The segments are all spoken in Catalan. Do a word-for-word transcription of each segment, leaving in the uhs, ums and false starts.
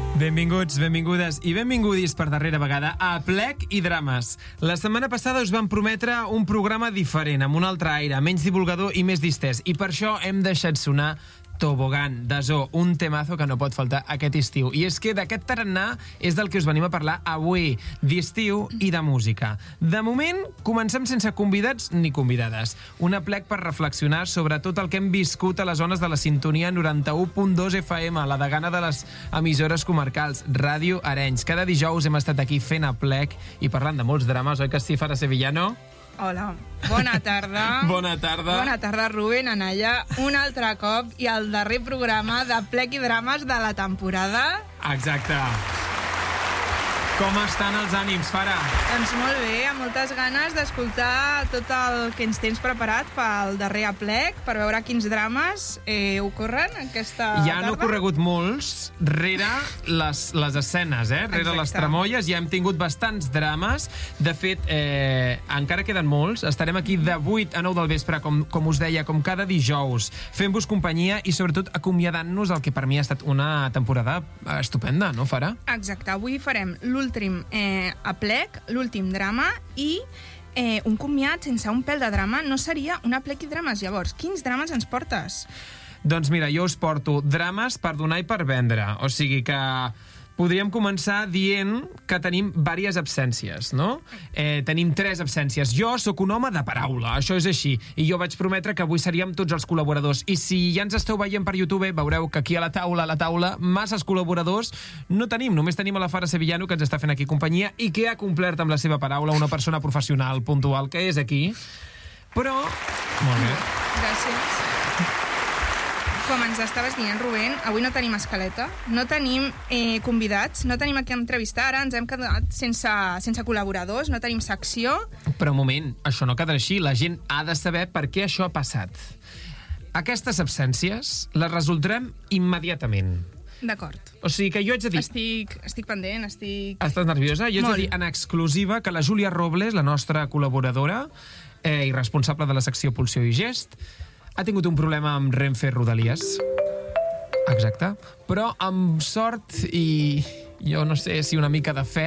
Benvinguts, benvingudes i benvingudis per darrera vegada a Plec i Drames. La setmana passada us vam prometre un programa diferent, amb un altre aire, menys divulgador i més distès. I per això hem deixat sonar Tobogan, de Zoo, un temazo que no pot faltar aquest estiu. I és que d'aquest tarannà és del que us venim a parlar avui, d'estiu i de música. De moment, comencem sense convidats ni convidades. Una plec per reflexionar sobre tot el que hem viscut a les zones de la sintonia noranta-u punt dos F M, la degana de les emissores comarcals, Ràdio Arenys. Cada dijous hem estat aquí fent a plec i parlant de molts drames, oi que sí, Fara Sevillano? Hola, bona tarda. Bona tarda. Bona tarda, Rubén, Anaya. Un altre cop i el darrer programa de Plec i Drames de la temporada. Exacte. Com estan els ànims, Fara? Doncs molt bé, amb moltes ganes d'escoltar tot el que ens tens preparat pel darrer aplec, per veure quins drames eh, ocorren aquesta ja tarda. han ocorregut molts rere les, les escenes, eh? Rere Exacte. les tramoies. Ja hem tingut bastants drames. De fet, eh, encara queden molts. Estarem aquí de vuit a nou del vespre, com, com us deia, com cada dijous, fent-vos companyia i sobretot acomiadant-nos el que per mi ha estat una temporada estupenda, no, Fara? Exacte, avui farem l'últim eh, aplec, l'últim drama i eh, un comiat sense un pèl de drama no seria un aplec i drames. Llavors, quins drames ens portes? Doncs mira, jo us porto drames per donar i per vendre. O sigui que podríem començar dient que tenim diverses absències, no? Eh, tenim tres absències. Jo sóc un home de paraula, això és així. I jo vaig prometre que avui seríem tots els col·laboradors. I si ja ens esteu veient per YouTube, veureu que aquí a la taula, a la taula, masses col·laboradors no tenim. Només tenim a la Fara Sevillano, que ens està fent aquí companyia i que ha complert amb la seva paraula, una persona professional, puntual, que és aquí. Però... Molt bé. Gràcies. Com ens estaves dient, Rubén, avui no tenim escaleta, no tenim eh, convidats, no tenim a qui entrevistar, ara ens hem quedat sense, sense col·laboradors, no tenim secció. Però un moment, això no quedarà així, la gent ha de saber per què això ha passat. Aquestes absències les resoldrem immediatament. D'acord. O sigui que jo haig de dir... Estic, estic pendent, estic... Estàs nerviosa? Jo haig Molt. de dir en exclusiva que la Júlia Robles, la nostra col·laboradora eh, i responsable de la secció Pulsió i Gest, ha tingut un problema amb Renfe Rodalies. Exacte. Però amb sort i jo no sé si una mica de fe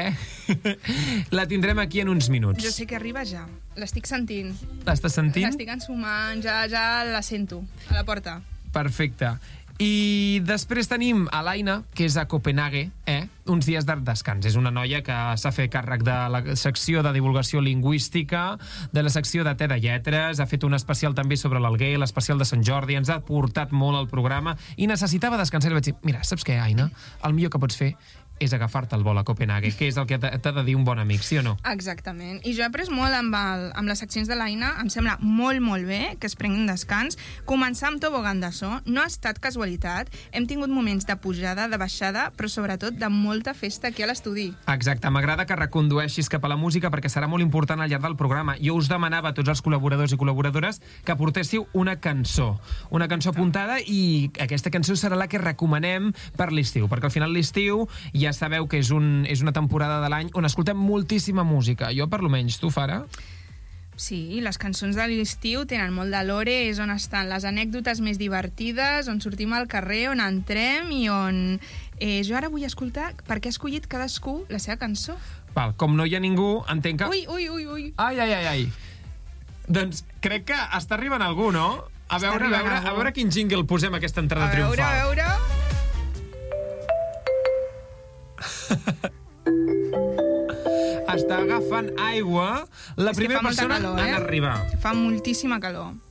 la tindrem aquí en uns minuts. Jo sé que arriba ja, l'estic sentint. L'estàs sentint? L'estic ensumant, ja, ja la sento, a la porta. Perfecte. I després tenim a l'Aina, que és a Copenhague, eh? uns dies de descans. És una noia que s'ha fet càrrec de la secció de divulgació lingüística, de la secció de Te de Lletres, ha fet un especial també sobre l'Alguer, l'especial de Sant Jordi, ens ha portat molt al programa i necessitava descansar. I vaig dir, mira, saps què, Aina? El millor que pots fer és agafar-te el vol a Copenhague, que és el que t'ha de dir un bon amic, sí o no? Exactament. I jo he après molt amb, el, amb les seccions de l'Aina. Em sembla molt, molt bé que es prenguin descans. Començar amb Tobogan de So no ha estat casualitat. Hem tingut moments de pujada, de baixada, però sobretot de molta festa aquí a l'estudi. Exacte. M'agrada que recondueixis cap a la música perquè serà molt important al llarg del programa. Jo us demanava a tots els col·laboradors i col·laboradores que portéssiu una cançó. Una cançó apuntada i aquesta cançó serà la que recomanem per l'estiu, perquè al final l'estiu ja sabeu que és, un, és una temporada de l'any on escoltem moltíssima música. Jo, per lo menys, tu, Fara? Sí, les cançons de l'estiu tenen molt de lore, és on estan les anècdotes més divertides, on sortim al carrer, on entrem i on... Eh, jo ara vull escoltar per què ha escollit cadascú la seva cançó. Val, com no hi ha ningú, entenc que... Ui, ui, ui, ui. Ai, ai, ai, ai. Doncs crec que està arribant algú, no? A Està veure, a veure, algú. a veure quin jingle posem a aquesta entrada A veure, triomfal. a veure... Està agafant aigua la És que primera fa molta persona calor, en eh? arribar. Fa moltíssima calor.